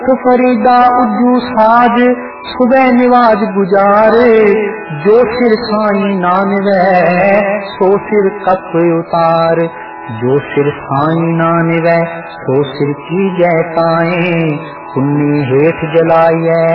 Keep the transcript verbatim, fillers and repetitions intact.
तो फरीदा उज्जू साज सुबह निवाज गुजारे, जो सिर साईं नान वै सो सिर कप उतार, जो सिर साईं नान वै सो सिर की जय ताए, पुन्नी हेठ जलाइए